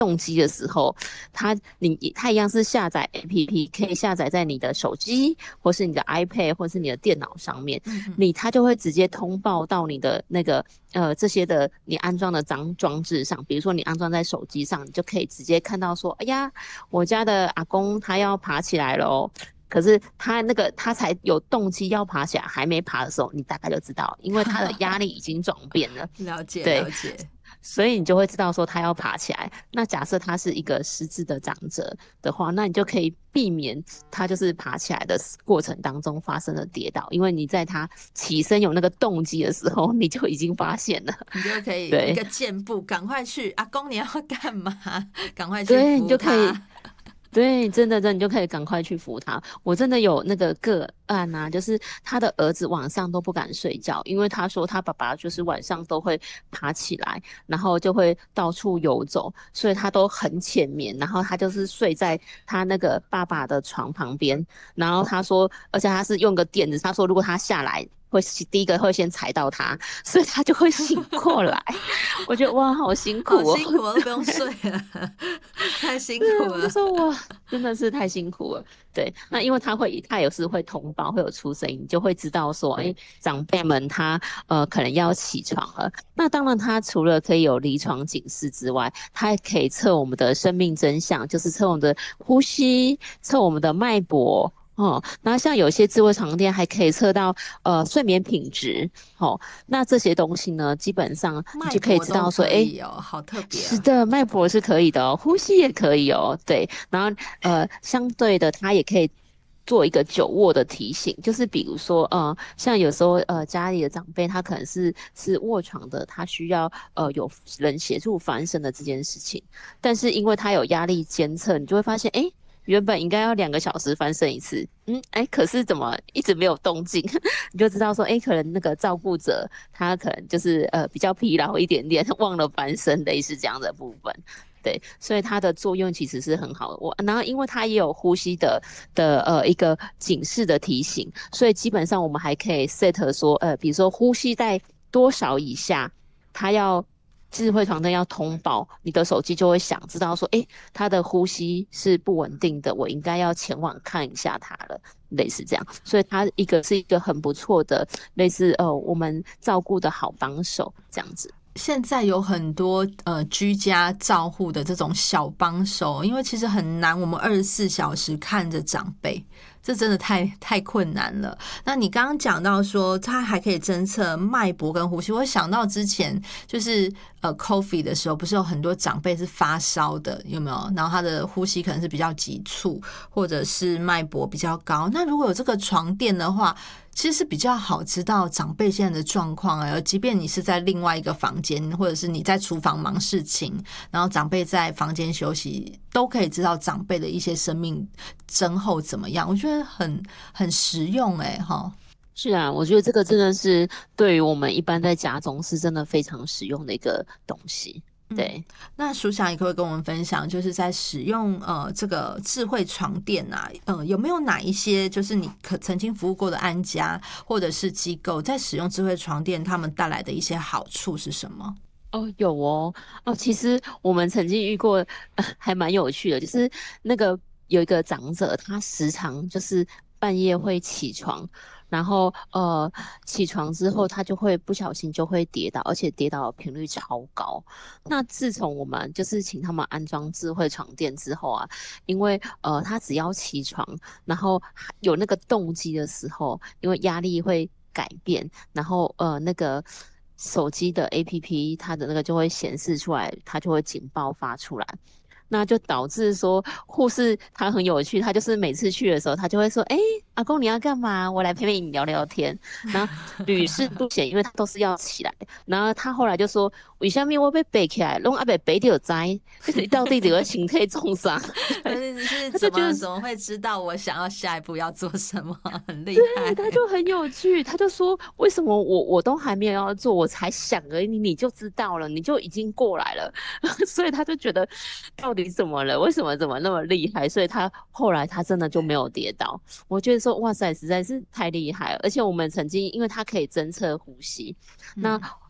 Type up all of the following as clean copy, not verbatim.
动机的时候，它一样是下载 APP，可以下载在你的手机或是你的 iPad 或是你的电脑上面，它就会直接通报到你的那个这些的你安装的装置上，比如说你安装在手机上，你就可以直接看到说，哎呀，我家的阿公他要爬起来了哦。可是他才有动机要爬起来，还没爬的时候，你大概就知道，因为他的压力已经转变了。 了解对， 了解。 所以你就会知道说他要爬起来。那假设他是一个失智的长者的话，那你就可以避免他就是爬起来的过程当中发生了跌倒，因为你在他起身有那个动机的时候，你就已经发现了。 你就可以一对个箭步，赶快去，阿公你要干嘛？赶快去对，你扶就可以。 他。 对，真的，你就可以赶快去扶他。我真的有那个个案啊，就是他的儿子晚上都不敢睡觉，因为他说他爸爸就是晚上都会爬起来，然后就会到处游走，所以他都很浅眠，然后他就是睡在他那个爸爸的床旁边，然后他说，而且他是用个垫子，他说如果他下来。第一个会先踩到他，所以他就会醒过来。我觉得哇，好辛苦哦。 好辛苦，我都不用睡了，太辛苦我就了。 说哇，真的是太辛苦了。对，那因为他也是会通报，会有出声音，就会知道说，哎，长辈们他可能要起床了。那当然，他除了可以有离床警示之外，他还可以测我们的生命真相，就是测我们的呼吸，测我们的脉搏。哦，然后像有些智慧床垫还可以测到睡眠品质，哦，那这些东西呢，基本上你脉就可以搏都知道说，哎， 可以哦，好特别啊。 是的，脉搏是可以的哦，呼吸也可以哦，对，然后相对的，它也可以做一个久卧的提醒，就是比如说像有时候家里的长辈他可能是卧床的，他需要有人协助翻身的这件事情，但是因为他有压力监测，你就会发现，哎。原本应该要2个小时翻身一次，哎，可是怎么一直没有动静？你就知道说，哎，可能那个照顾者他可能就是比较疲劳一点点，忘了翻身，类似这样的部分。对，所以它的作用其实是很好的。然后因为它也有呼吸的一个警示的提醒，所以基本上我们还可以 set 说，比如说呼吸在多少以下，它要智慧床单要通报，你的手机就会响，知道说，诶，他的呼吸是不稳定的，我应该要前往看一下他了，类似这样。所以它是一个很不错的，类似我们照顾的好帮手这样子。 现在有很多居家照护的这种小帮手，因为其实很难，我们24小时看着长辈，这真的太困难了。那你刚刚讲到说，它还可以侦测脉搏跟呼吸，我想到之前就是COVID 的时候，不是有很多长辈是发烧的，有没有？然后他的呼吸可能是比较急促，或者是脉搏比较高。那如果有这个床垫的话，其实是比较好知道长辈现在的状况啊，即便你是在另外一个房间，或者是你在厨房忙事情，然后长辈在房间休息，都可以知道长辈的一些生命征候怎么样。我觉得很实用齁。 是啊，我觉得这个真的是对于我们一般在家中是真的非常实用的一个东西。 嗯， 对。 那署长也可以跟我们分享，就是在使用这个智慧床垫啊，有没有哪一些就是你曾经服务过的安家或者是机构在使用智慧床垫，他们带来的一些好处是什么？ 哦，有哦，哦，其实我们曾经遇过，还蛮有趣的，就是那个有一个长者，他时常就是半夜会起床，然后起床之后他就会不小心就会跌倒，而且跌倒的频率超高。那自从我们就是请他们安装智慧床垫之后啊，因为他只要起床，然后有那个动机的时候，因为压力会改变，然后那个手机的 APP 它的那个就会显示出来，它就会警报发出来。那就导致说护士他很有趣，他就是每次去的时候，他就会说：“哎，阿公你要干嘛？我来陪陪你聊聊天。”然后屡试不鲜，因为他都是要起来。然后他后来就说：“为什么我被背起来，拢阿被背到栽，就是到底这个形态重伤？” 我的意思是怎他就觉得么怎么会知道我想要下一步要做什么？很厉害。 对，他就很有趣，他就说为什么我都还没有要做，我才想而已，你就知道了，你就已经过来了，所以他就觉得到底怎么了？为什么怎么那么厉害？所以他后来他真的就没有跌倒。我觉得说哇塞，实在是太厉害了。而且我们曾经因为他可以侦测呼吸，那嗯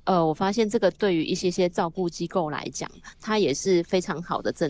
我发现这个对于一些照顾机构来讲，它也是非常好的政